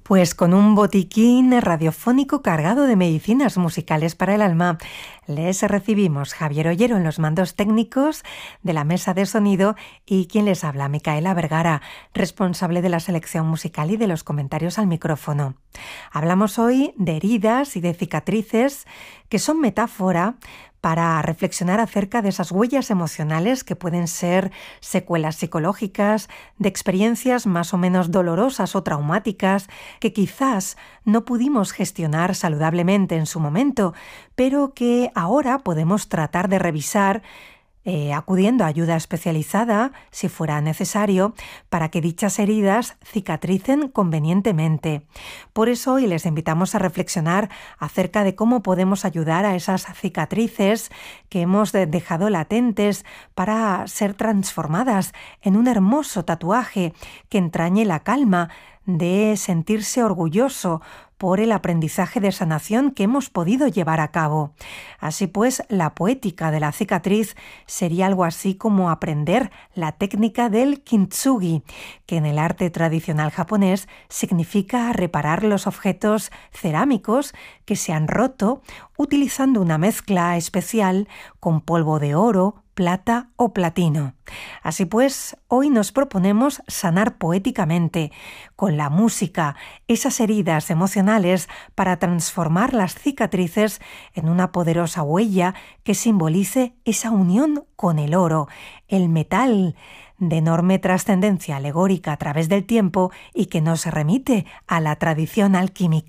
Pues con un botiquín radiofónico cargado de medicinas musicales para el alma, les recibimos Javier Ollero en los mandos técnicos de la mesa de sonido y quien les habla, Micaela Vergara, responsable de la selección musical y de los comentarios al micrófono. Hablamos hoy de heridas y de cicatrices que son metáfora para reflexionar acerca de esas huellas emocionales que pueden ser secuelas psicológicas, de experiencias más o menos dolorosas o traumáticas que quizás no pudimos gestionar saludablemente en su momento, pero que ahora podemos tratar de revisar acudiendo a ayuda especializada, si fuera necesario, para que dichas heridas cicatricen convenientemente. Por eso hoy les invitamos a reflexionar acerca de cómo podemos ayudar a esas cicatrices que hemos dejado latentes para ser transformadas en un hermoso tatuaje que entrañe la calma de sentirse orgulloso por el aprendizaje de sanación que hemos podido llevar a cabo. Así pues, la poética de la cicatriz sería algo así como aprender la técnica del kintsugi, que en el arte tradicional japonés significa reparar los objetos cerámicos que se han roto utilizando una mezcla especial con polvo de oro, plata o platino. Así pues, hoy nos proponemos sanar poéticamente, con la música, esas heridas emocionales para transformar las cicatrices en una poderosa huella que simbolice esa unión con el oro, el metal de enorme trascendencia alegórica a través del tiempo y que nos remite a la tradición alquímica.